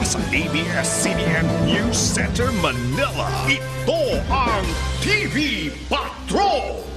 sa ABS-CBN News Center, Manila. Ito ang TV Patrol!